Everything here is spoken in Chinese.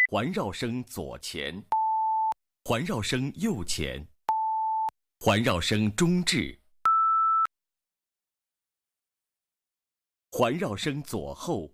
环绕声左前，环绕声右前，环绕声中置，环绕声左后，